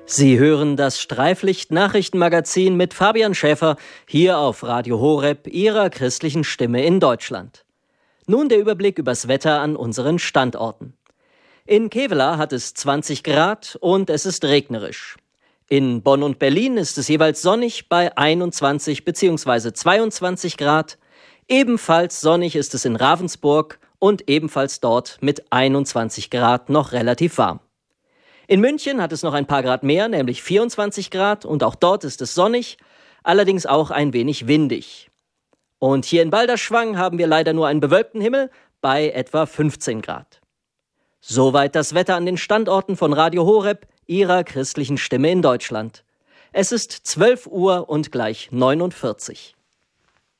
Sie hören das Streiflicht-Nachrichtenmagazin mit Fabian Schäfer hier auf Radio Horeb, Ihrer christlichen Stimme in Deutschland. Nun der Überblick übers Wetter an unseren Standorten. In Kevelaer hat es 20 Grad und es ist regnerisch. In Bonn und Berlin ist es jeweils sonnig bei 21 bzw. 22 Grad. Ebenfalls sonnig ist es in Ravensburg und ebenfalls dort mit 21 Grad noch relativ warm. In München hat es noch ein paar Grad mehr, nämlich 24 Grad, und auch dort ist es sonnig, allerdings auch ein wenig windig. Und hier in Balderschwang haben wir leider nur einen bewölkten Himmel bei etwa 15 Grad. Soweit das Wetter an den Standorten von Radio Horeb, Ihrer christlichen Stimme in Deutschland. Es ist 12 Uhr und gleich 49.